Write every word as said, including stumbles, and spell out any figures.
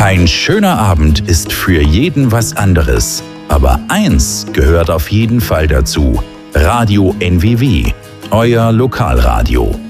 Ein schöner Abend ist für jeden was anderes. Aber eins gehört auf jeden Fall dazu. Radio N W W, euer Lokalradio.